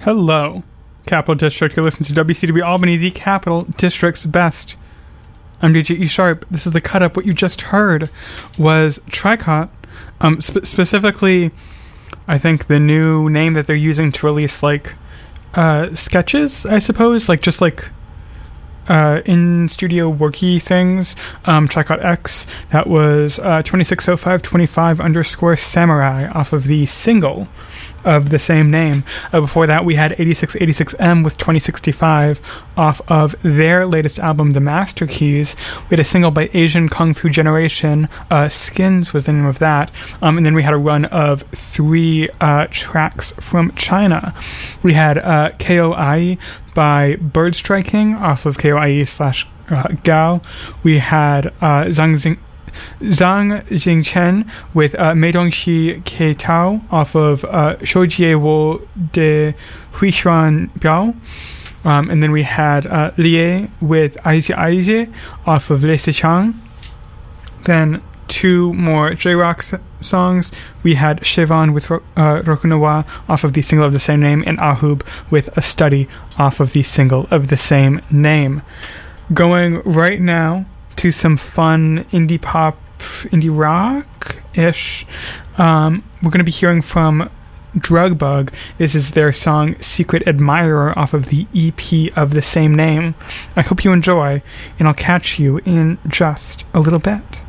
Hello, Capital District. You're listening to WCW Albany, the Capital District's best. I'm DJ E Sharp. This is the cut up. What you just heard was Tricot. Specifically, I think the new name that they're using to release sketches, I suppose, in studio worky things. Tricot X. That was 260525_samurai off of the single of the same name. Before that, we had 8686M with 2065 off of their latest album, The Master Keys. We had a single by Asian Kung Fu Generation, Skins was the name of that. And then we had a run of 3 tracks from China. We had KOI by Bird Striking off of KOIE/Gao. We had Zhang Jingchen with Meidongxi Keitao off of Shoujie Wo de Huishuan Biao. And then we had Lie with Aizi Aizi off of Le Sichang. Then 2 more J-Rock songs. We had Chevon with Rokunawa off of the single of the same name, and Ahub with A Study off of the single of the same name. Going right now to some fun indie pop, indie rock-ish. We're going to be hearing from Drugbug. This is their song Secret Admirer off of the EP of the same name. I hope you enjoy, and I'll catch you in just a little bit.